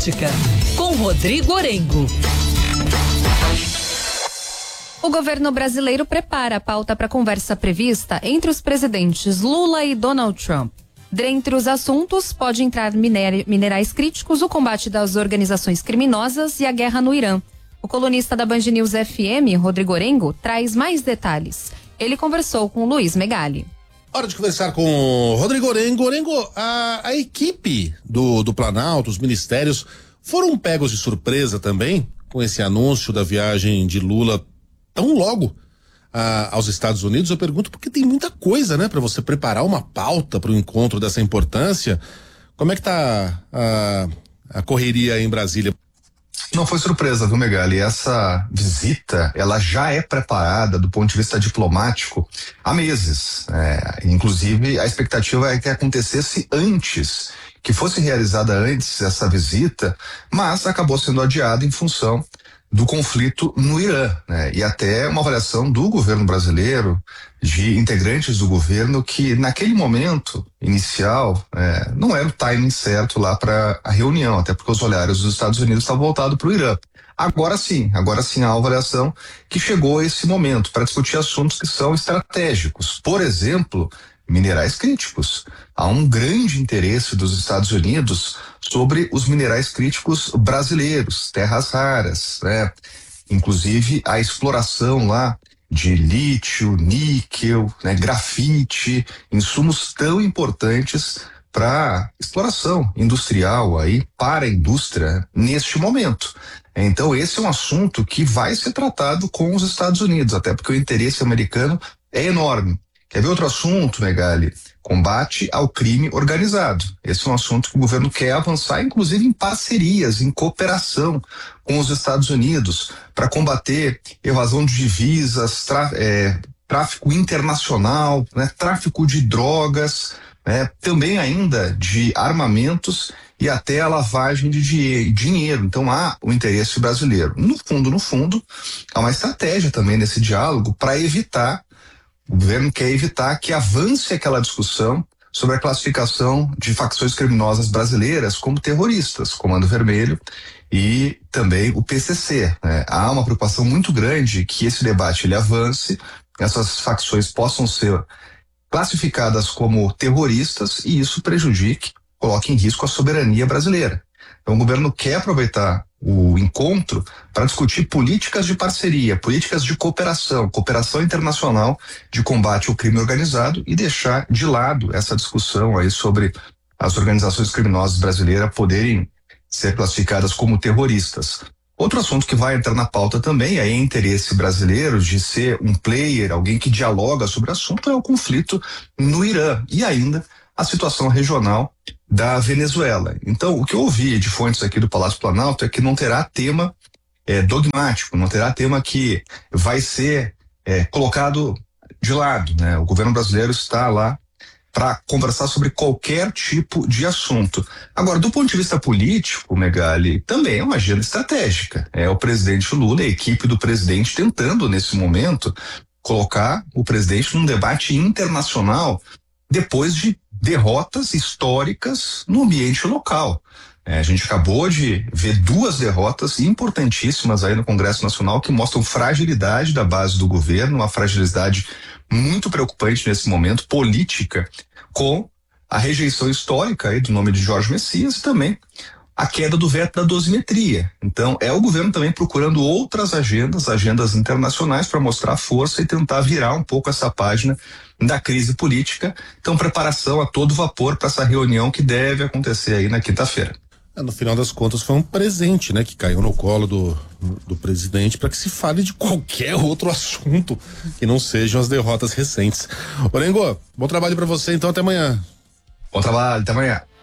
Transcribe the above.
Política, com Rodrigo Orengo. O governo brasileiro prepara a pauta para a conversa prevista entre os presidentes Lula e Donald Trump. Dentre os assuntos, pode entrar minerais críticos, o combate das organizações criminosas e a guerra no Irã. O colunista da Band News FM, Rodrigo Orengo, traz mais detalhes. Ele conversou com Luiz Megali. Hora de conversar com o Rodrigo Orengo. Orengo, a equipe do Planalto, os ministérios, foram pegos de surpresa também com esse anúncio da viagem de Lula tão logo aos Estados Unidos. Eu pergunto porque tem muita coisa, né, para você preparar uma pauta para um encontro dessa importância. Como é que tá a correria aí em Brasília? Não foi surpresa, viu, Megali? Essa visita, ela já é preparada do ponto de vista diplomático há meses. Inclusive, a expectativa é que acontecesse antes, que fosse realizada antes essa visita, mas acabou sendo adiada em função do conflito no Irã, né? E até uma avaliação do governo brasileiro, de integrantes do governo, que naquele momento inicial não era o timing certo lá para a reunião, até porque os olhares dos Estados Unidos estavam voltados para o Irã. Agora sim há uma avaliação que chegou a esse momento para discutir assuntos que são estratégicos. Por exemplo, minerais críticos. Há um grande interesse dos Estados Unidos sobre os minerais críticos brasileiros, terras raras, né? Inclusive a exploração lá de lítio, níquel, né, grafite, insumos tão importantes para exploração industrial aí, para a indústria neste momento. Então esse é um assunto que vai ser tratado com os Estados Unidos, até porque o interesse americano é enorme. Quer ver outro assunto, Megali? Combate ao crime organizado. Esse é um assunto que o governo quer avançar, inclusive em parcerias, em cooperação com os Estados Unidos, para combater evasão de divisas, tráfico internacional, né, tráfico de drogas, né, também ainda de armamentos e até a lavagem de dinheiro. Então há o interesse brasileiro. No fundo, há uma estratégia também nesse diálogo para evitar. O governo quer evitar que avance aquela discussão sobre a classificação de facções criminosas brasileiras como terroristas, Comando Vermelho e também o PCC, né? Há uma preocupação muito grande que esse debate ele avance, essas facções possam ser classificadas como terroristas e isso prejudique, coloque em risco a soberania brasileira. Então o governo quer aproveitar o encontro para discutir políticas de parceria, políticas de cooperação internacional de combate ao crime organizado e deixar de lado essa discussão aí sobre as organizações criminosas brasileiras poderem ser classificadas como terroristas. Outro assunto que vai entrar na pauta também, é interesse brasileiro de ser um player, alguém que dialoga sobre o assunto, é o conflito no Irã e ainda a situação regional da Venezuela. Então, o que eu ouvi de fontes aqui do Palácio Planalto é que não terá tema dogmático, não terá tema que vai ser colocado de lado, né? O governo brasileiro está lá para conversar sobre qualquer tipo de assunto. Agora, do ponto de vista político, Megali, também é uma agenda estratégica. É o presidente Lula e a equipe do presidente tentando, nesse momento, colocar o presidente num debate internacional depois de derrotas históricas no ambiente local. A gente acabou de ver 2 derrotas importantíssimas aí no Congresso Nacional que mostram fragilidade da base do governo, uma fragilidade muito preocupante nesse momento, política, com a rejeição histórica aí do nome de Jorge Messias e também a queda do veto da dosimetria. Então, é o governo também procurando outras agendas internacionais para mostrar força e tentar virar um pouco essa página da crise política. Então, preparação a todo vapor para essa reunião que deve acontecer aí na quinta-feira. No final das contas foi um presente, né, que caiu no colo do presidente para que se fale de qualquer outro assunto que não sejam as derrotas recentes. Orengo, bom trabalho para você então, até amanhã. Bom trabalho, até amanhã.